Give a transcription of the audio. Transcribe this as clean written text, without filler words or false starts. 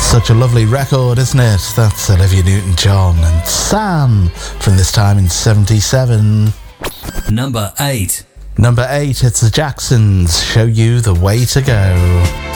Such a lovely record, isn't it? That's Olivia Newton-John and Sam from this time in 77. Number 8. Number 8, it's the Jacksons, Show You the Way to Go.